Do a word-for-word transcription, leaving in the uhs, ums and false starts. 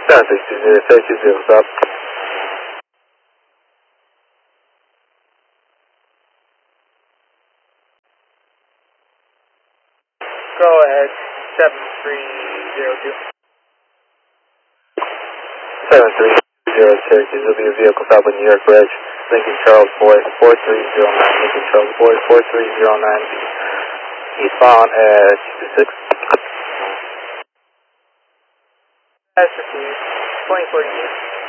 seven six two zero, seven two zero, stop. Go ahead, seven three zero two. seven three zero, Syracuse, will be a vehicle stop on New York Bridge. Lincoln Charles Boy, four three zero nine, Lincoln Charles Boy, four three zero nine, eastbound at two six. That's received, twenty forty-two.